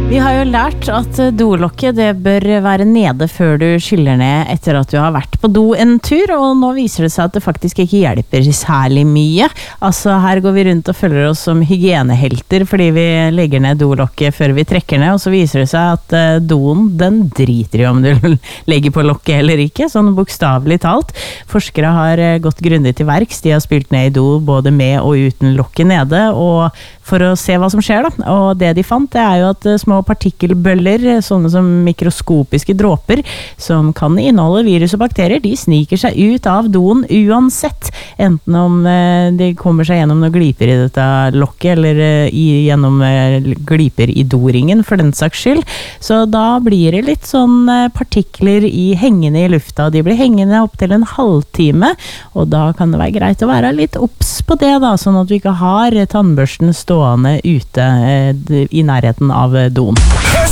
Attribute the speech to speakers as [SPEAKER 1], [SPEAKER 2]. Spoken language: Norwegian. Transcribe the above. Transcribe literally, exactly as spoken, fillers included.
[SPEAKER 1] Vi har jo lært at dolokket det bør være nede før du skyller ned etter at du har vært på do en tur, og nå viser det seg at det faktisk ikke hjelper særlig mye. Altså her går vi rundt og føler oss som hygienehelter fordi vi legger ned dolokket før vi trekker ned, og så viser det seg at uh, doen, den driter jo om du legger på lokket eller ikke, sånn bokstavelig talt. Forskere har uh, gått grundig til verks, de har spylt ned i do både med og uten lokket nede, og for å se hva som skjer da, og det de fant det er jo at uh, små partikkelbøller, sånne som mikroskopiske dråper, som kan inneholde virus og bakterier, de sniker seg ut av doen uansett, enten om eh, de kommer seg gjennom noen gliper i dette lokket, eller eh, i, gjennom eh, gliper i doringen for den saks skyld. Så da blir det litt sånn eh, partikler i hengende i lufta, de blir hengende opp til en halvtime, og da kan det være greit å være litt obs på det da, sånn at du ikke har tannbørsten stående ute eh, i nærheten av doen.